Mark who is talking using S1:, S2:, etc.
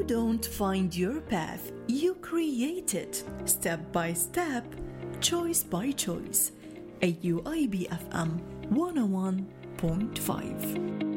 S1: don't find your path, you create it. Step by step, choice by choice. AUIB FM 101.5.